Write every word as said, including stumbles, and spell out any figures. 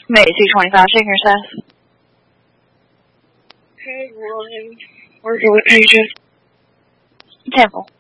May two twenty-five, shaking your sass. Okay, Ryan. Where do we pages? Temple.